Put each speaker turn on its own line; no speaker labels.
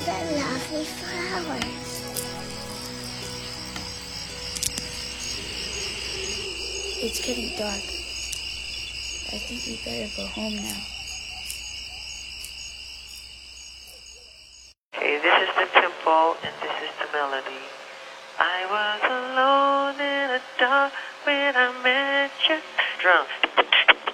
the lovely flowers. It's getting dark. I think we better go home now.
Hey, this is the tempo, and this is the melody. I was alone in the dark when I met you. Drum.